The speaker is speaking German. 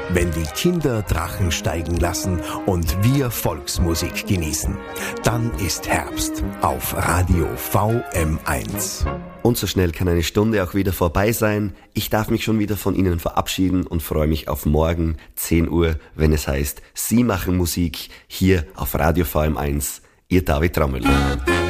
wenn die Kinder Drachen steigen lassen und wir Volksmusik genießen. Dann ist Herbst auf Radio VM1. Und so schnell kann eine Stunde auch wieder vorbei sein. Ich darf mich schon wieder von Ihnen verabschieden und freue mich auf morgen 10 Uhr, wenn es heißt, Sie machen Musik hier auf Radio VM1. Ihr David Trammel.